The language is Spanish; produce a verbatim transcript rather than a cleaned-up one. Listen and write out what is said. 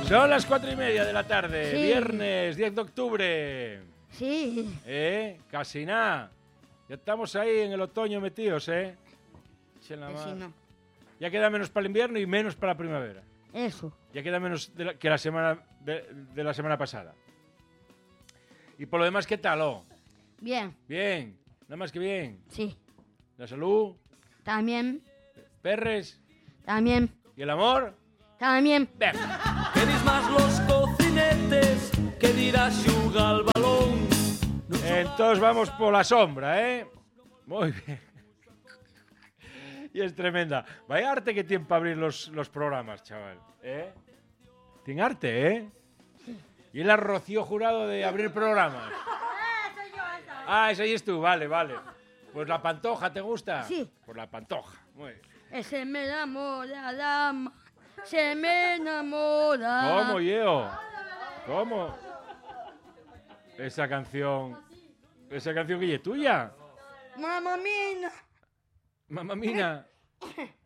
Son las cuatro y media de la tarde, Sí. viernes diez de octubre. Sí. ¿Eh? Casi nada. Ya estamos ahí en el otoño metidos, ¿eh? Che la Pues sí, mar. no. Ya queda menos para el invierno y menos para la primavera. Eso. Ya queda menos de la- que la semana de, de la semana pasada. Y por lo demás, ¿qué tal? Oh? Bien. Bien, nada más que bien. Sí. La salud, También. perres También. y el amor. También. Ven. Que dis más los cocinetes, que dirás xuga al balón. Entonces vamos por la sombra, ¿eh? Muy bien. Y es tremenda. Vaya arte que tiene para abrir los, los programas, chaval. ¿Eh? Tiene arte, ¿eh? Y el Rocío Jurado de abrir programas. Ah, esa ahí es tú, vale, vale. Pues la Pantoja, ¿te gusta? Sí. Pues la Pantoja. Muy bien. Se me enamora la alma. Se me enamora. ¿Cómo, Yeo? ¿Cómo? Esa canción... Esa canción que es tuya. Mamá mía. Mamá mía.